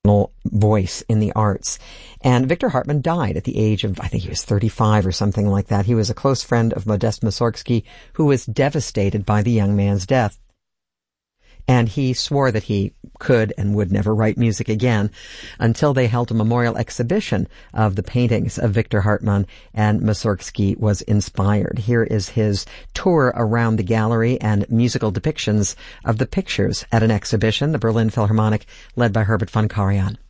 voice in the arts. And Victor Hartmann died at the age of, I think he was 35 or something like that. He was a close friend of Modest Mussorgsky, who was devastated by the young man's death. And he swore that he could and would never write music again until they held a memorial exhibition of the paintings of Victor Hartmann, and Mussorgsky was inspired. Here is his tour around the gallery and musical depictions of the pictures at an exhibition, the Berlin Philharmonic, led by Herbert von Karajan.